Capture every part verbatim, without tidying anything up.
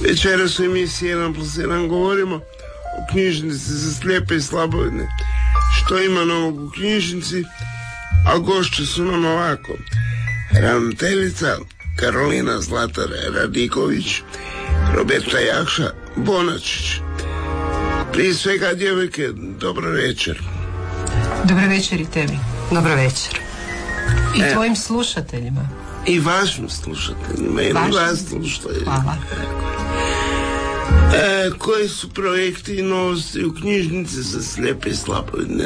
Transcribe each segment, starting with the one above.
Večeras u emisiji jedan plus jedan govorimo o knjižnici za slijepe i slabovidne. Što ima novog u knjižnici, a gošće su nam ovako: ravnateljica Karolina Zlatar Radiković, Roberta Jakša Bonačić. Prije svega, djevojke, dobro večer. Dobro večer i tebi. Dobro večer. I e, tvojim slušateljima. I vašim slušateljima. I vašim vas slušateljima. Hvala. E, koji su projekti i novosti u knjižnici za slijepe i slabovidne?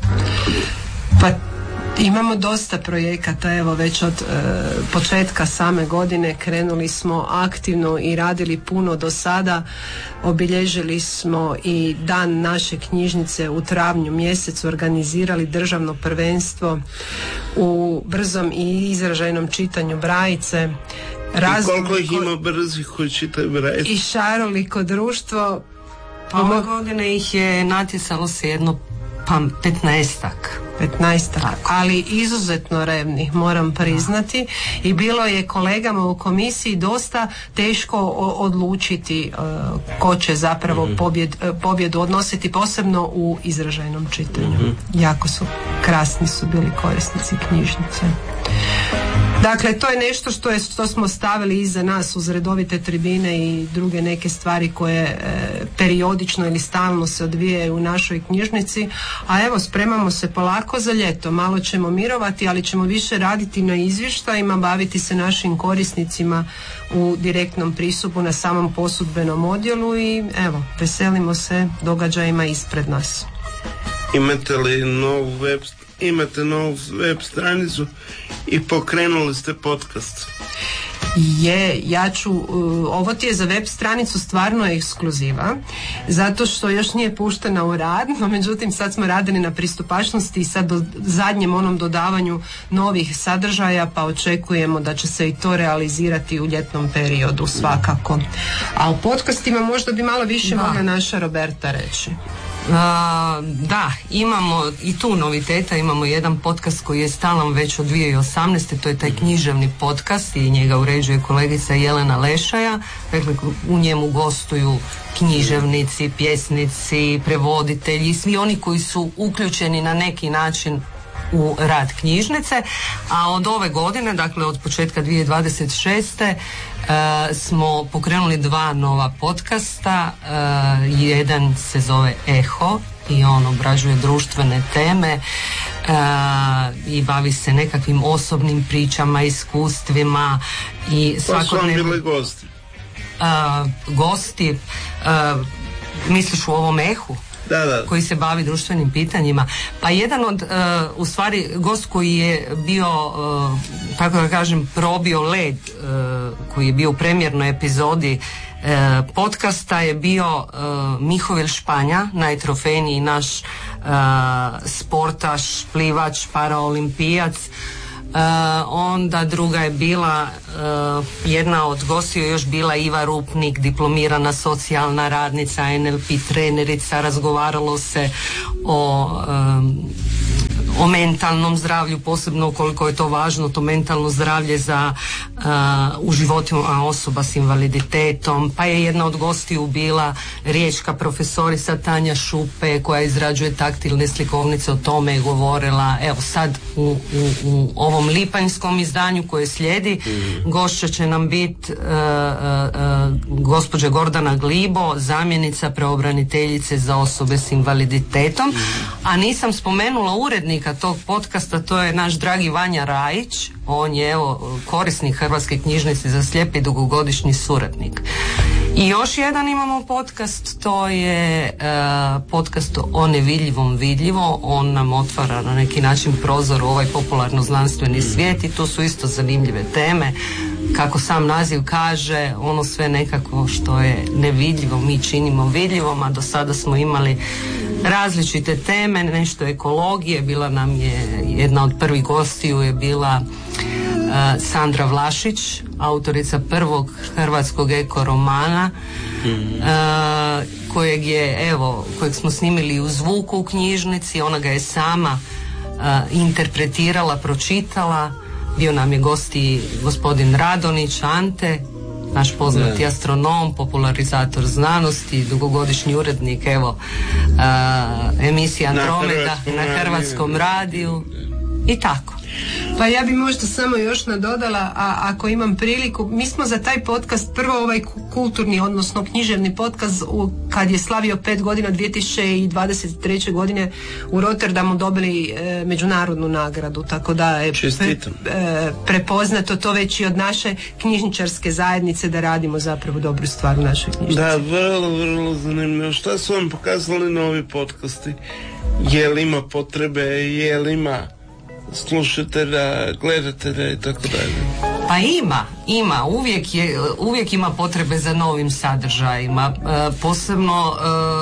Pa imamo dosta projekata, evo već od e, početka same godine krenuli smo aktivno i radili puno do sada. Obilježili smo i dan naše knjižnice u travnju mjesecu, organizirali državno prvenstvo u brzom i izražajnom čitanju Brajice. Razum, I koliko ih ima brzih koji čitaju Brajice? I šaroliko društvo. Pa ove godine ih je natjecalo se jedno pa petnaestak. petnaestak, ali izuzetno revnih, moram priznati. I bilo je kolegama u komisiji dosta teško o, odlučiti uh, ko će zapravo mm-hmm. pobjed, pobjedu odnositi, posebno u izražajnom čitanju. Mm-hmm. Jako su krasni su bili korisnici knjižnice. Dakle, to je nešto što, je, što smo stavili iza nas uz redovite tribine i druge neke stvari koje e, periodično ili stalno se odvijaju u našoj knjižnici. A evo, spremamo se polako za ljeto. Malo ćemo mirovati, ali ćemo više raditi na izvještajima, baviti se našim korisnicima u direktnom pristupu na samom posudbenom odjelu i evo, veselimo se događajima ispred nas. Imate li novu web Imate novu web stranicu i pokrenuli ste podcast? Je, ja ću, uh, ovo ti je za web stranicu stvarno ekskluziva, zato što još nije puštena u rad, no međutim sad smo radili na pristupačnosti i sad do zadnjem onom dodavanju novih sadržaja, pa očekujemo da će se i to realizirati u ljetnom periodu svakako. A o podcastima možda bi malo više mogla naša Roberta reći. Uh, da, imamo i tu noviteta, imamo jedan podcast koji je stalan već od dvije tisuće osamnaeste. To je taj književni podcast i njega uređuje kolegica Jelena Lešaja. Dakle, u njemu gostuju književnici, pjesnici, prevoditelji, svi oni koji su uključeni na neki način u rad knjižnice, a od ove godine, dakle od početka dvije tisuće dvadeset šeste Uh, smo pokrenuli dva nova podcasta. Uh, jedan se zove Eho i on obrađuje društvene teme uh, i bavi se nekakvim osobnim pričama, iskustvima i svakodnevno. Pa su vam bili gosti? Uh, gosti, uh, misliš u ovom Ehu? Da, da. Koji se bavi društvenim pitanjima. Pa jedan od, uh, u stvari, gost koji je bio, uh, tako da kažem, probio led, uh, koji je bio u premijernoj epizodi uh, podcasta je bio uh, Mihovil Španja, najtrofejniji naš uh, sportaš, plivač, paraolimpijac. Uh, onda druga je bila uh, jedna od gostiju još bila Iva Rupnik, diplomirana socijalna radnica, en el pe trenerica. Razgovaralo se o um, o mentalnom zdravlju, posebno koliko je to važno, to mentalno zdravlje za uh, u životima osoba s invaliditetom. Pa je jedna od gostiju bila riječka profesorica Tanja Šupe koja izrađuje taktilne slikovnice, o tome je govorila. Evo sad u, u, u ovom lipanjskom izdanju koje slijedi mm. gošća će nam biti uh, uh, gospođa Gordana Glibo, zamjenica pravobraniteljice za osobe s invaliditetom. Mm. A nisam spomenula urednika tog podcasta, to je naš dragi Vanja Rajić. On je evo korisnik Hrvatske knjižnice za slijepe i dugogodišnji suradnik. I još jedan imamo podcast, to je uh, podcast o nevidljivom vidljivo. On nam otvara na neki način prozor u ovaj popularno znanstveni svijet i tu su isto zanimljive teme. Kako sam naziv kaže, ono sve nekako što je nevidljivo mi činimo vidljivom, a do sada smo imali različite teme, nešto ekologije. Bila nam je jedna od prvih gostiju je bila uh, Sandra Vlašić, autorica prvog hrvatskog eko romana, uh, kojeg je evo kojeg smo snimili u zvuku u knjižnici. Ona ga je sama uh, interpretirala, pročitala. Bio nam je gost i gospodin Radonić Ante naš poznati astronom, popularizator znanosti, dugogodišnji urednik, evo, a, emisija Andromeda na Hrvatskom radiju i tako. Pa ja bi možda samo još nadodala, a ako imam priliku, mi smo za taj podcast, prvo ovaj kulturni, odnosno književni podcast, u, kad je slavio pet godina dvije tisuće dvadeset treće godine u Rotterdamu dobili e, međunarodnu nagradu, tako da je pre, e, prepoznato to već i od naše knjižničarske zajednice da radimo zapravo dobru stvar u našoj knjižnici. Da, vrlo, vrlo zanimljivo. Šta su vam pokazali novi podcasti? Je li ima potrebe, je li ima slušatelja, gledatelja i tako dalje? Pa ima, ima, uvijek, je, uvijek ima potrebe za novim sadržajima, e, posebno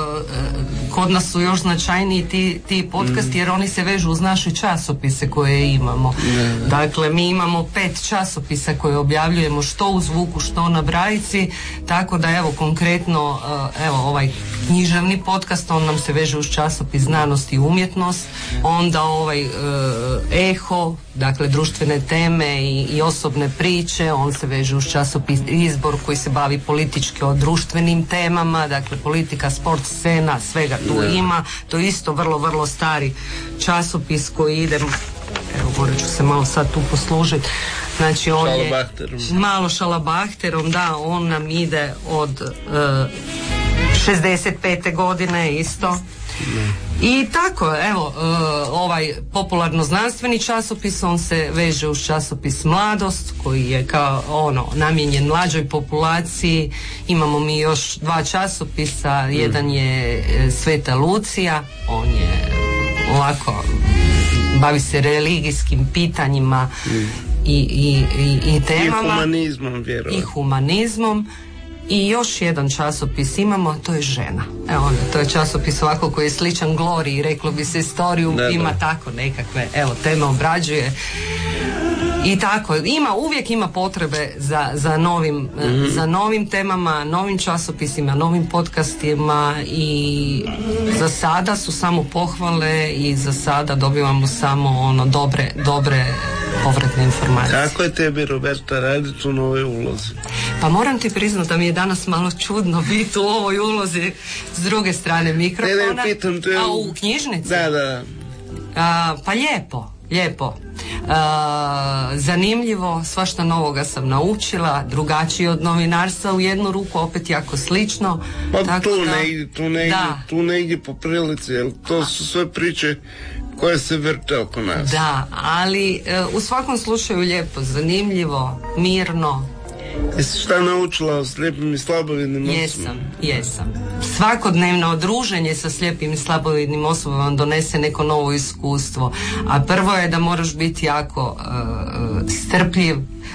e, kod nas su još značajniji ti, ti podcasti mm. jer oni se vežu uz naše časopise koje imamo. Ne, ne. Dakle, mi imamo pet časopisa koje objavljujemo što u Zvuku, što na Brajici, tako da evo konkretno e, evo ovaj književni podcast, on nam se veže uz časopis Znanost i umjetnost, onda ovaj e, Eho, dakle društvene teme i, i osobne priče, on se veže uz časopis Izbor koji se bavi politički o društvenim temama, dakle politika, sport, scena, svega tu ne. ima. To je isto vrlo, vrlo stari časopis koji ide, evo morat ću se malo sad tu poslužiti, znači on je malo šalabahterom, da, on nam ide od uh, šezdeset pete godine isto. Ne. I tako, evo, uh, ovaj popularno znanstveni časopis, on se veže uz časopis Mladost, koji je kao ono, namijenjen mlađoj populaciji. Imamo mi još dva časopisa, mm. jedan je Sveta Lucija, on je ovako, bavi se religijskim pitanjima mm. i, i, i, i temama. I humanizmom, vjerujem. I humanizmom. I još jedan časopis imamo, to je Žena. Evo, to je časopis ovako koji je sličan Gloriji, reklo bi se istoriju, ne, ima ne. tako nekakve, evo, teme obrađuje. I tako, ima, uvijek ima potrebe za, za, novim, mm-hmm. za novim temama, novim časopisima, novim podcastima i za sada su samo pohvale i za sada dobivamo samo ono dobre, dobre povratne informacije. Kako je tebi, Roberta, raditi u novoj ulozi? Pa moram ti priznati da mi je danas malo čudno biti u ovoj ulozi s druge strane mikrofona. Ne, ne, pitam te. A u knjižnici? Da, da. A, pa lijepo, lijepo. A, zanimljivo, svašta novoga sam naučila, drugačije od novinarstva u jednu ruku, opet jako slično. Pa tako tu da, negdje, tu negdje, da. tu negdje po prilici, jer to su sve priče koje se vrte oko nas. Da, ali e, u svakom slučaju lijepo, zanimljivo, mirno. Jesi šta naučila o slijepim i slabovidnim osobama? Jesam, jesam. Svakodnevno druženje sa slijepim i slabovidnim osobama donese neko novo iskustvo. A prvo je da moraš biti jako uh, strpljiv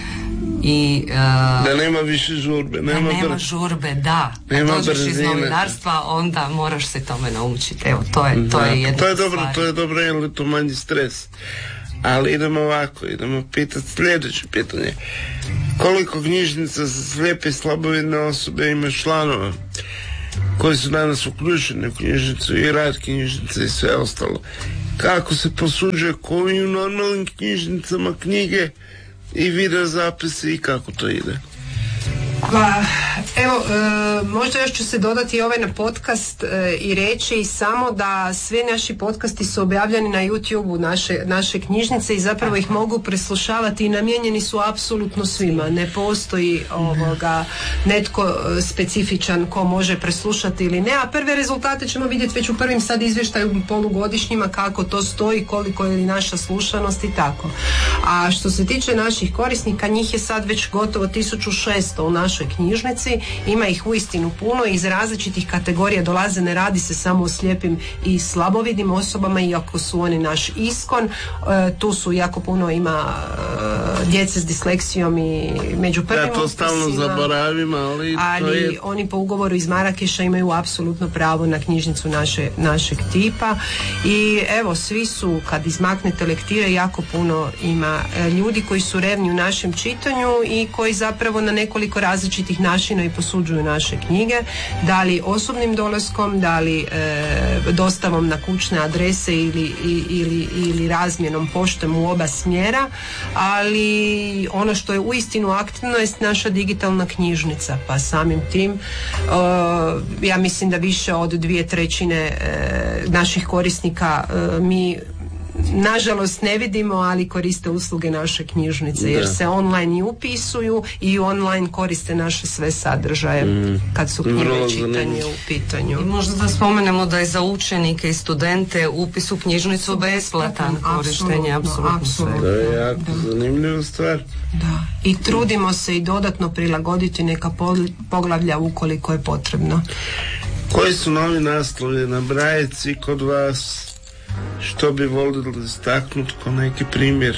i uh, da nema više žurbe, nema, da nema br- žurbe, da. Nema Kad dođeš brzine. iz novinarstva, onda moraš se tome naučiti. Evo, to je, to da, je jedna to je dobro, stvar. to je dobro, jer je to manji stres. Ali idemo ovako, idemo pitati sljedeće pitanje. Koliko knjižnica za slijepe i slabovidne osobe ima članova koji su danas uključeni u knjižnicu i rad knjižnice i sve ostalo? Kako se posuđuje, koji u normalnim knjižnicama knjige i video zapisi i kako to ide? Pa, evo, e, možda još ću se dodati ovaj na podcast e, i reći samo da svi naši podcasti su objavljeni na YouTube-u naše, naše knjižnice i zapravo ih mogu preslušavati i namijenjeni su apsolutno svima. Ne postoji ovoga netko specifičan ko može preslušati ili ne, a prve rezultate ćemo vidjeti već u prvim sad izvještaju polugodišnjima kako to stoji, koliko je naša slušanost i tako. A što se tiče naših korisnika, njih je sad već gotovo tisuću šesto u našoj knjižnici, ima ih uistinu puno, iz različitih kategorija dolaze, ne radi se samo o slijepim i slabovidnim osobama, iako su oni naš iskon, e, tu su jako puno ima e, djece s disleksijom i među prvim ja to stalno zaboravim, ali, ali to je... oni po ugovoru iz Marakeša imaju apsolutno pravo na knjižnicu naše, našeg tipa i evo, svi su, kad izmaknete lektire, jako puno ima e, ljudi koji su revni u našem čitanju i koji zapravo na nekoliko različitih različitih načina i posuđuju naše knjige, da li osobnim dolaskom, da li e, dostavom na kućne adrese ili, ili, ili razmjenom poštom u oba smjera, ali ono što je uistinu aktivno je naša digitalna knjižnica, pa samim tim e, ja mislim da više od dvije trećine e, naših korisnika e, mi nažalost ne vidimo, ali koriste usluge naše knjižnice, jer se online i upisuju i online koriste naše sve sadržaje mm. kad su knjige čitanje u pitanju. I možda da spomenemo da je za učenike i studente upis u knjižnicu besplatan, korištenje apsolutno. To je jako zanimljiva stvar. Da. I trudimo se i dodatno prilagoditi neka poglavlja ukoliko je potrebno. Koji su novi naslovi na Brajici kod vas? Što bi volili istaknuti kao neki primjer?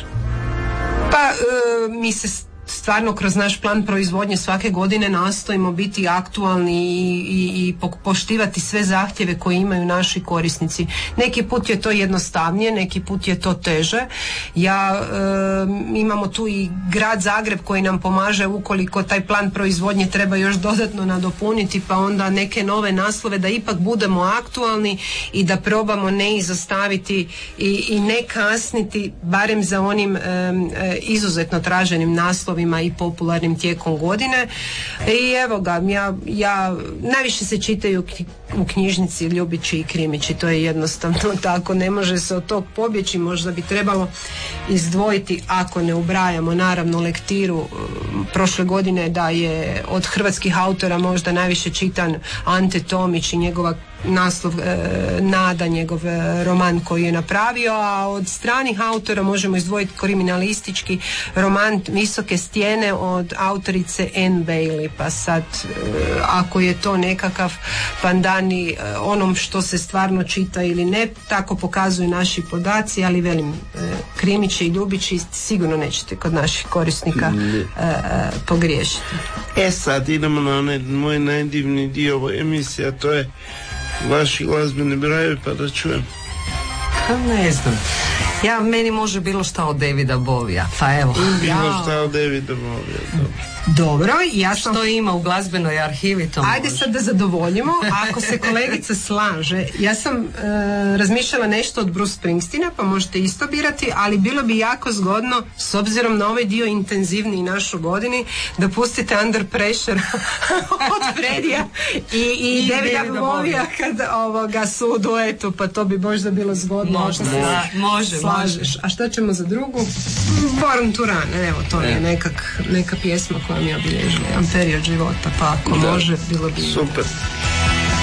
Pa e, mi se stvarno kroz naš plan proizvodnje svake godine nastojimo biti aktualni i, i, i poštivati sve zahtjeve koje imaju naši korisnici. Neki put je to jednostavnije, neki put je to teže. Ja e, imamo tu i grad Zagreb koji nam pomaže ukoliko taj plan proizvodnje treba još dodatno nadopuniti, pa onda neke nove naslove da ipak budemo aktualni i da probamo ne izostaviti i, i ne kasniti barem za onim e, e, izuzetno traženim naslovima i popularnim tijekom godine. I evo ga, ja, ja najviše se čitaju u knjižnici Ljubići i Krimići, to je jednostavno tako, ne može se od tog pobjeći. Možda bi trebalo izdvojiti, ako ne ubrajamo naravno lektiru prošle godine, da je od hrvatskih autora možda najviše čitan Ante Tomić i njegova naslov e, Nada, njegov e, roman koji je napravio, a od stranih autora možemo izdvojiti kriminalistički roman Visoke stijene od autorice Anne Bailey. Pa sad e, ako je to nekakav pandan e, onom što se stvarno čita ili ne, tako pokazuju naši podaci, ali velim, e, Krimići i Ljubići sigurno nećete kod naših korisnika e, e, pogriješiti. E sad idemo na onaj moj najdivni dio ove emisije, a to je vaši glazbeni brojevi, pa da čujem. Pa ne znam. Ja, meni može bilo šta od Davida Bovija, pa evo. Bilo šta od Davida Bovija, dobro. Dobro, ja sam... Što ima u glazbenoj arhivi, to Ajde može. sad da zadovoljimo, ako se kolegica slaže. Ja sam e, razmišljala nešto od Bruce Springsteena, pa možete isto birati, ali bilo bi jako zgodno, s obzirom na ovaj dio intenzivniji našu godini, da pustite Under Pressure od Fredija i, i, I Davida Bovija kad ovoga su u duetu, pa to bi možda bilo zgodno. Možda, da, može, slažeš. može. A šta ćemo za drugu? Born to Run, evo, to je nekak, neka pjesma koja mi je obilježila jedan period života, pa ako može, bilo bi... Super.